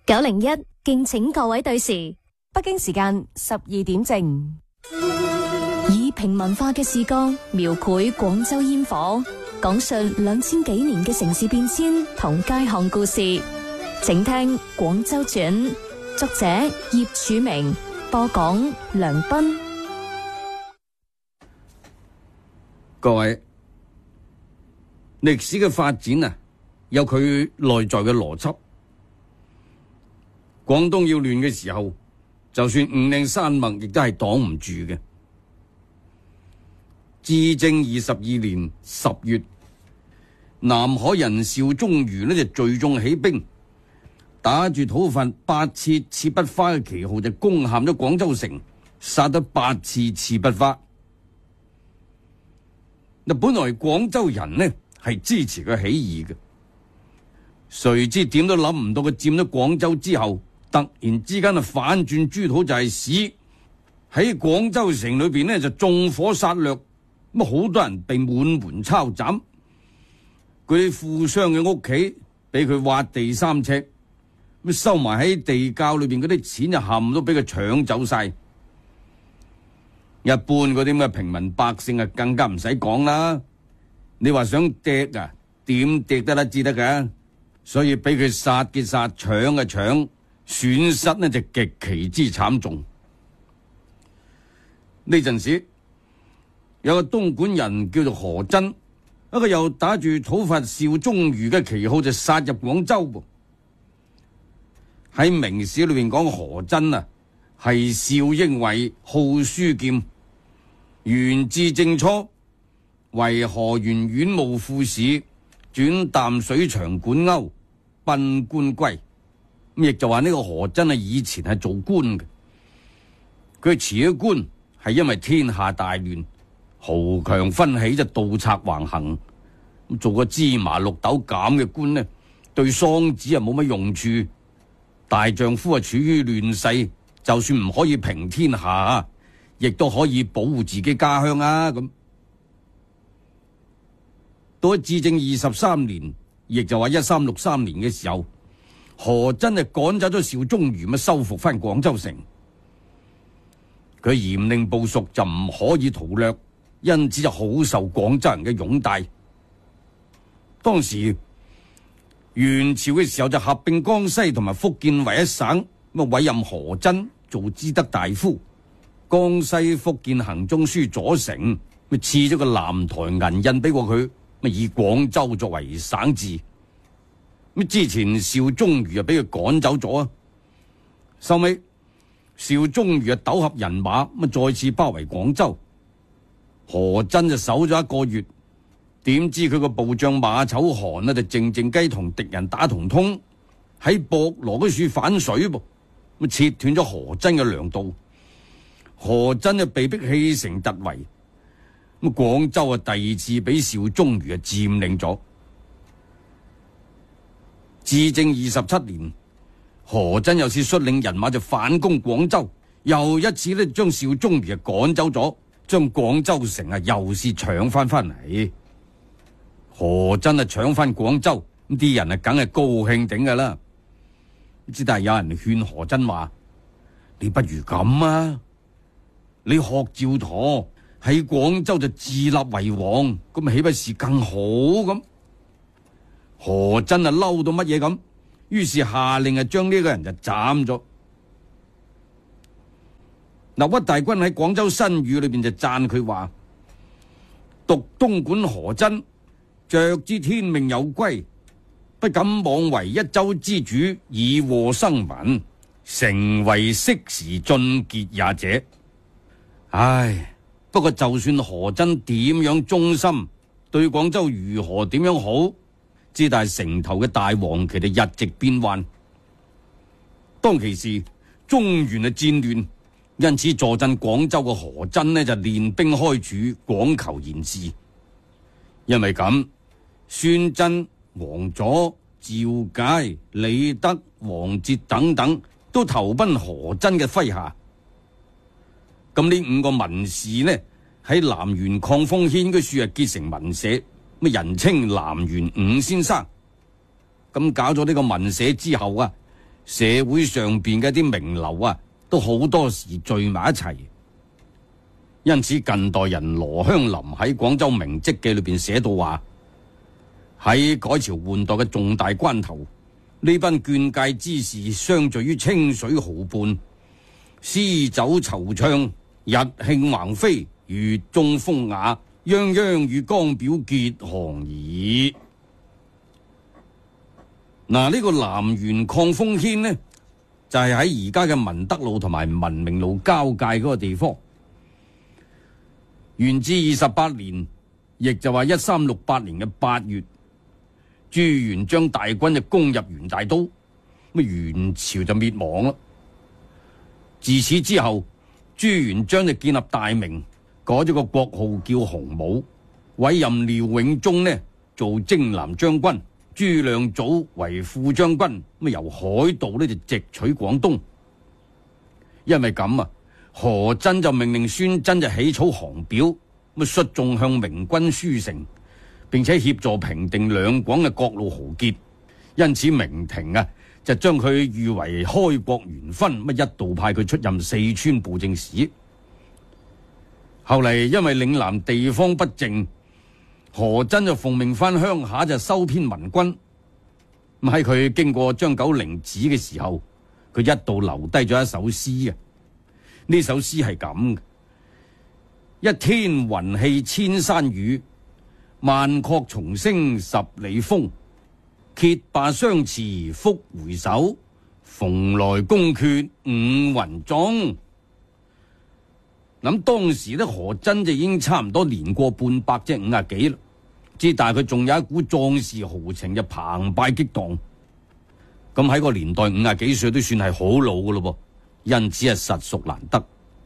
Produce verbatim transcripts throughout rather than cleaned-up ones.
九零一敬請各位對時， 北京時間十二點正。 以平民化嘅視角描繪廣州煙火，講述兩千幾年嘅城市變遷同街巷故事。請聽《廣州傳》，作者葉曙明，播講梁斌。 各位，歷史嘅發展啊，有佢內在嘅邏輯。廣東要亂嘅時候，就算五嶺山脈亦都係擋唔住嘅。至正二十二年十月，南海人邵忠餘呢就聚眾起兵，打住討伐八次刺不花嘅旗號，就攻陷咗廣州城，殺得八次刺不花。嗱，本來廣州人呢係支持佢起義嘅，誰知點都諗唔到佢佔咗廣州之後，突然之間啊反轉豬肚就係屎，喺廣州城裏邊呢就縱火殺掠，咁好多人被滿門抄斬，嗰啲富商嘅屋企俾佢挖地三尺，咁收埋喺地窖裏邊嗰啲錢就冚都俾佢搶走晒。一般嗰啲咁嘅平民百姓啊更加唔使講啦，你話想趯啊點趯得啦至得噶，所以俾佢殺嘅殺，搶嘅搶，損失呢就極其之慘重。呢陣時有個東莞人叫做何真，一個又打住討伐邵忠餘嘅旗號就殺入廣州噃。喺明史裏邊講何真啊係邵英偉好書劍，元至正初為河源縣務副使，轉淡水長管勾，賓官歸。咁亦就話呢個何真啊以前係做官嘅，佢辭咗官係因為天下大亂，豪強紛起就盜賊橫行，咁做個芝麻綠豆咁嘅官呢，對桑梓啊冇乜用處。大丈夫啊處於亂世，就算唔可以平天下，亦都可以保護自己家鄉啊。咁到咗至正二十三年，亦就話一三六三年嘅時候，何真就趕走咗邵忠餘，咪收復翻廣州城。佢嚴令部屬就唔可以屠掠，因此就好受廣州人嘅擁戴。當時元朝嘅時候就合併江西同埋福建為一省，咁啊委任何真做知德大夫，江西福建行中書左丞，咪賜咗個南台銀印俾過佢，咪以廣州作為省治。咁之前邵忠餘啊俾佢趕走咗啊，收尾邵忠餘啊糾合人馬，咁再次包圍廣州。何真就守咗一個月，點知佢個部將馬丑寒呢就靜靜雞同敵人打同通，喺博羅嗰處反水噃，咁切斷咗何真嘅糧道。何真就被迫棄城突圍，咁廣州啊第二次俾邵忠餘啊佔領咗。至正二十七年，何真又是率領人馬就反攻廣州，又一次呢將邵忠餘啊趕走咗，將廣州城啊又是搶翻翻嚟。何真啊搶翻廣州，咁啲人啊梗係高興頂噶啦。之但係有人勸何真話：你不如咁啊，你學趙佗喺廣州就自立為王，咁豈不是更好咁？何真啊嬲到乜嘢咁，於是下令啊將呢個人就斬咗。嗱，屈大均喺廣州新語裏邊就讚佢話：獨東莞何真，着之天命有歸，不敢妄為一州之主，以禍生民，成為適時俊傑也者。唉，不過就算何真點樣忠心，對廣州如何點樣好，之但城頭嘅大王旗就日夕變幻。當其時中原啊戰亂，因此坐鎮廣州嘅何真呢就練兵開鑄，廣求賢士。因為咁，孫真、王佐、趙介、李德、王哲等等都投奔何真嘅麾下。咁呢五個文士呢喺南園抗風軒嗰處啊結成文社，咁人稱南園五先生。咁搞咗呢個文社之後啊， 社會上邊嘅啲名流啊，都好多時聚埋一齊。因此近代人羅香林喺《廣州名跡記》裏邊寫到話，喺改朝換代嘅重大關頭，呢班眷界之士相聚於清水河畔，詩酒惆悵，日慶橫飛，月中風雅，泱泱與江表結行矣。嗱，呢個南園抗風軒呢，就係喺而家嘅文德路同埋文明路交界嗰個地方。元至二十八年，亦就話一三六八年嘅八月，朱元璋大軍就攻入元大都，咁元朝就滅亡啦。自此之後，朱元璋就建立大明，改咗個國號叫洪武，委任廖永忠呢做征南將軍，朱亮祖為副將軍，咁由海盜呢就直取廣東。因為咁啊，何真就命令孫真就起草降表，咁率眾向明軍書成，並且協助平定兩廣嘅各路豪傑。因此明廷啊就將佢譽為開國元勳，乜一度派佢出任四川布政使。後嚟因為嶺南地方不正，何真就奉命翻鄉下就收編民軍。咁喺佢經過張九齡寺嘅時候，佢一度留低咗一首詩啊。呢首詩係咁嘅：一天雲氣千山雨，萬壑叢生十里風。揭罷相持復回首，蓬萊宮闕五雲中。諗當時咧，何真就已經差唔多年過半百，即係五十幾啦。之但係佢仲有一股壯士豪情，就澎湃激蕩。咁喺個年代，五十幾歲都算係好老噶咯噃，因此係實屬難得。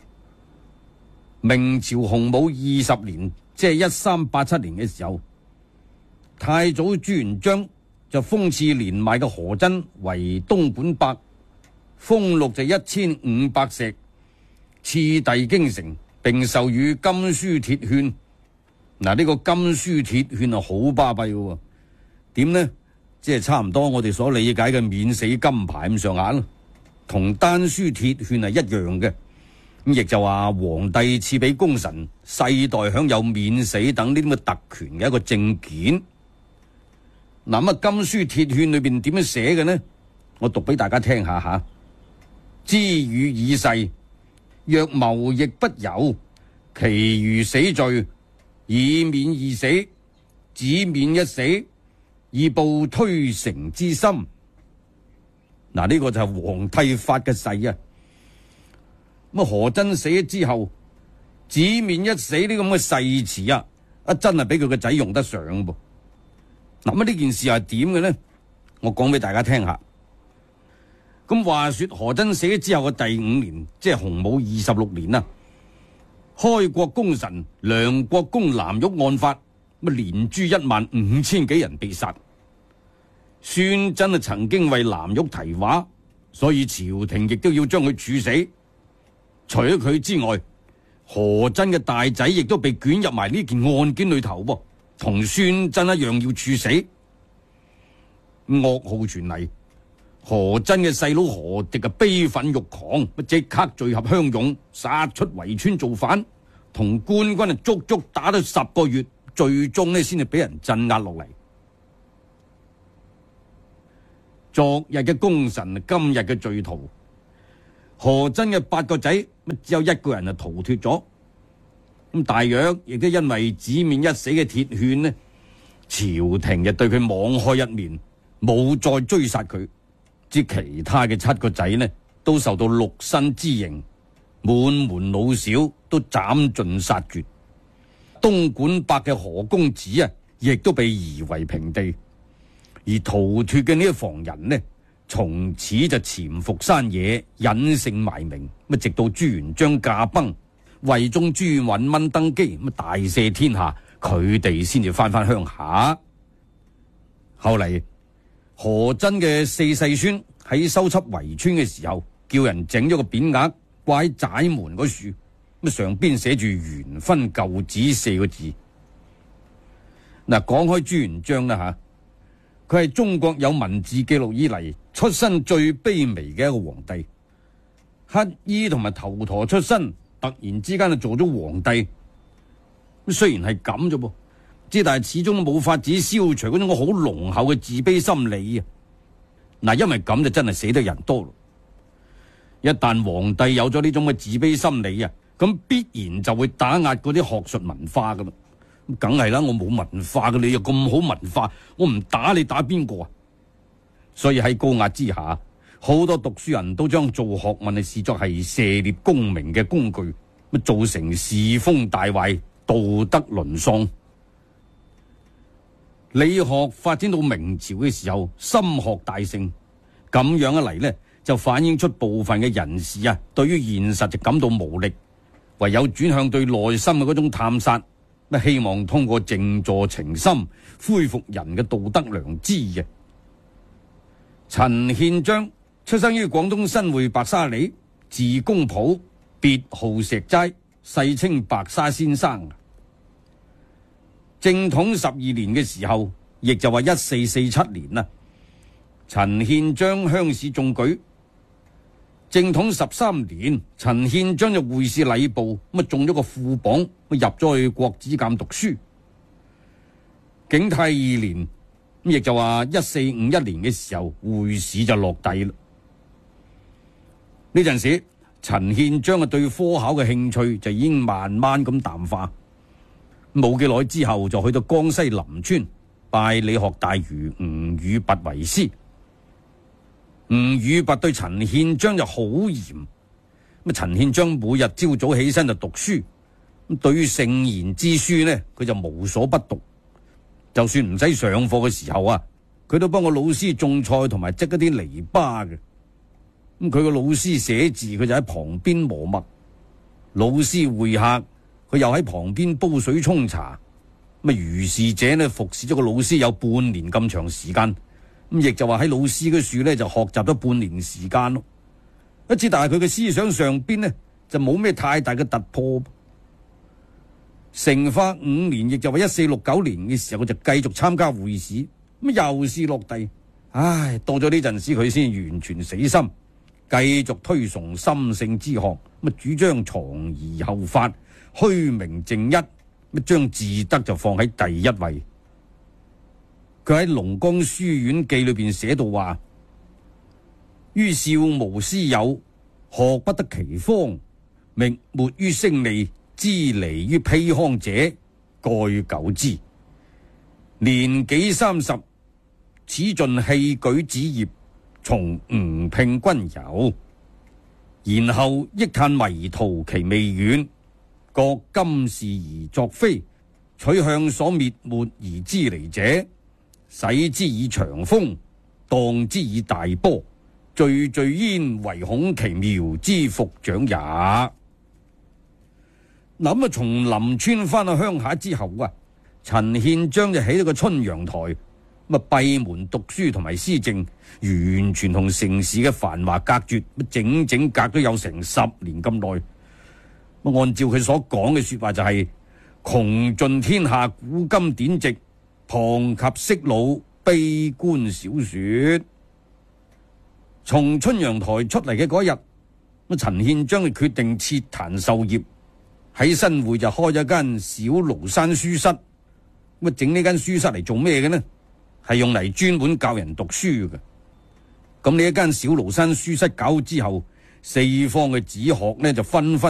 明朝洪武二十年，即係一三八七年嘅時候，太祖朱元璋就封賜年邁嘅何真為東莞伯，封祿就一千五百石，賜遞京城，並授予金書鐵券。嗱，呢個金書鐵券啊，好巴閉嘅，點呢？即係差唔多我哋所理解嘅免死金牌咁上下咯，同丹書鐵券係一樣嘅。咁亦就話皇帝賜俾功臣世代享有免死等呢啲咁嘅特權嘅一個證件。嗱，咁啊金書鐵券裏邊點樣寫嘅呢？我讀俾大家聽下吓。知與已逝，若謀亦不由，其餘死罪，以免二死，只免一死，以報推誠之心。嗱，呢個就係皇帝發嘅誓啊！咁何真死咗之後，只免一死呢咁嘅誓詞啊，啊真係俾佢個仔用得上噃。嗱，咁呢件事係點嘅呢？我講俾大家聽下。咁話說何真死咗之後嘅第五年，即係洪武二十六年啦。開國功臣梁國公藍玉案發，咁連誅一萬五千幾人被殺。孫真啊曾經為藍玉題畫，所以朝廷亦都要將佢處死。除咗佢之外，何真嘅大仔亦都被捲入埋呢件案件裏頭噃，同孫真一樣要處死。噩耗傳嚟，何真嘅細佬何迪啊悲憤欲狂，即刻聚合鄉勇，殺出圍村造反，同官軍啊足足打咗十個月，最終呢先至俾人鎮壓落嚟。昨日嘅功臣，今日嘅罪徒。何真嘅八個仔，只有一個人啊逃脫咗。咁大約亦都因為只免一死嘅鐵券呢，朝廷就對佢網開一面，冇再追殺佢。至其他嘅七個仔呢，都受到六身之刑，滿門老小都斬盡殺絕。東莞伯嘅何公子啊，亦都被夷為平地。而逃脫嘅呢一房人呢，從此就潛伏山野，隱姓埋名，咁直到朱元璋駕崩，惠宗朱允炆登基，咁大赦天下，佢哋先至翻返鄉下。後嚟何真嘅四世孫喺修葺圍村嘅時候，叫人整咗個匾額掛喺寨門嗰處，咁上邊寫住元勳舊址四個字。嗱，講開朱元璋啦吓。佢係中國有文字記錄以嚟， 出身最卑微嘅一個皇帝。乞衣同埋頭陀出身，突然之間就做咗皇帝。雖然係咁啫噃，之但係始終都冇法子消除嗰種好濃厚嘅自卑心理啊！嗱，因為咁就真係死得人多咯。一旦皇帝有咗呢種嘅自卑心理啊，咁必然就會打壓嗰啲學術文化噶啦。梗係啦，我冇文化嘅，你又咁好文化，我唔打你打邊個啊？所以喺高壓之下，好多讀書人都將做學問係視作係射獵功名嘅工具，咁造成世風大壞、道德淪喪。理學發展到明朝嘅時候，心學大盛，咁樣一嚟呢，就反映出部分嘅人士啊，對於現實就感到無力，唯有轉向對內心嘅嗰種探索，乜希望通過靜坐情心，恢復人嘅道德良知嘅。陳憲章出生於廣東新會白沙里，字公甫，別號石齋，世稱白沙先生。正統十二年嘅時候，亦就話一四四七年啦，陳憲章鄉試中舉。正統十三年，陳憲章就會試禮部，咁中咗個副榜，入咗去國子監讀書。景泰二年，亦就話一四五一年嘅時候，會試就落第啦。呢陣時，陳憲章啊對科考嘅興趣就已經慢慢咁淡化。冇幾耐之後，就去到江西臨川拜理學大儒吳宇拔為師。吳宇拔對陳憲章就好嚴，咁陳憲章每日朝早起身就讀書，咁對於聖賢之書呢，佢就無所不讀。就算唔使上課嘅時候啊，佢都幫個老師種菜同埋織一啲籬笆嘅。咁佢個老師寫字，佢就喺旁邊磨墨；老師會客，佢又喺旁邊煲水沖茶。咁啊，如是者呢，服侍咗個老師有半年咁長時間，咁亦就話喺老師嗰處呢，就學習咗半年時間咯。一之但係佢嘅思想上邊呢，就冇咩太大嘅突破。成化五年，亦就話一四六九年嘅時候，佢就繼續參加會試，咁又是落第。唉，到咗呢陣時，佢先完全死心，繼續推崇心性之學，咁主張藏而後發，虛名正一，咁將自德就放喺第一位。佢喺《龍江書院記》裏邊寫到話：於少無師友，學不得其方，覓沒於聲利，知離於披康者，蓋久之。年紀三十，始盡棄舉子業，從吳聘君遊。然後憶嘆迷途其未遠，覺今是而作非，取向所滅沒而知離者，使之以長風，蕩之以大波，敍敍焉，唯恐其苗之復長也。諗啊，從臨川翻去鄉下之後啊，陳憲章就起咗個春陽台，咁啊閉門讀書同埋施政，完全同城市嘅繁華隔絕，整整隔咗有成十年咁耐。咁按照佢所講嘅說話就係、是、窮盡天下古今典籍，旁及昔老悲觀小說。從春陽台出嚟嘅嗰日，咁陳憲章就決定徹壇授業。喺新會就開咗間小廬山書室，咁啊整呢間書室嚟做咩嘅呢？係用嚟專門教人讀書嘅。咁呢一間小廬山書室搞之後，四方嘅子學呢就紛紛